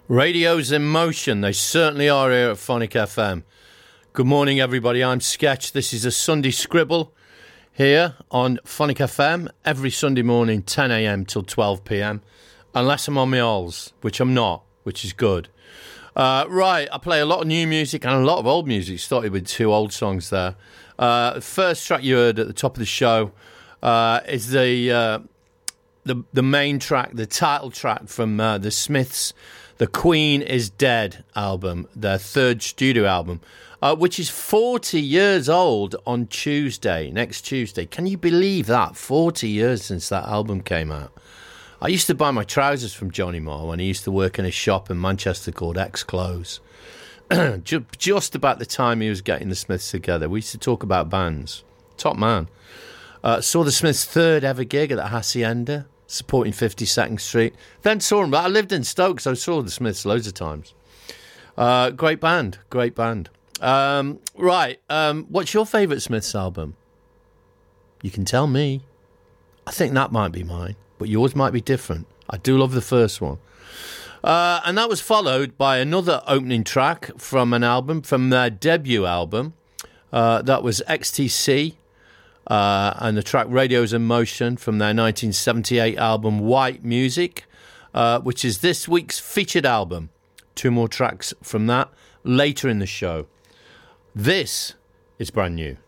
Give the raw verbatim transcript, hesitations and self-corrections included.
Radio's in motion. They certainly are here at Phonic F M. Good morning, everybody. I'm Sketch. This is a Sunday Scribble here on Phonic F M every Sunday morning, ten a.m. till twelve p.m. Unless I'm on my alls, which I'm not, which is good. Uh, right, I play a lot of new music and a lot of old music. Started with two old songs there. Uh, the first track you heard at the top of the show uh, is the, uh, the the main track, the title track from uh, the Smiths' The Queen is Dead album, their third studio album, uh, which is forty years old on Tuesday, next Tuesday. Can you believe that? forty years since that album came out. I used to buy my trousers from Johnny Marr when he used to work in a shop in Manchester called X Clothes. Just about the time he was getting the Smiths together. We used to talk about bands. Top man. Uh, saw the Smiths' third ever gig at the Hacienda, supporting fifty-second Street. Then saw them, but I lived in Stoke, so I saw the Smiths loads of times. Uh, great band, great band. Um, right, um, what's your favourite Smiths album? You can tell me. I think that might be mine, but yours might be different. I do love the first one. Uh, and that was followed by another opening track from an album, from their debut album. Uh, that was X T C. Uh, and the track Radio's in Motion from their nineteen seventy-eight album White Music, uh, which is this week's featured album. Two more tracks from that later in the show. This is brand new.